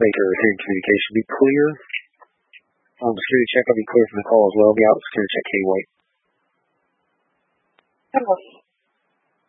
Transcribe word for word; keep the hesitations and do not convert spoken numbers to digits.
Baker, hearing communication. Be clear on the security check. I'll be clear from the call as well. Be out security check, Katie White. Hello.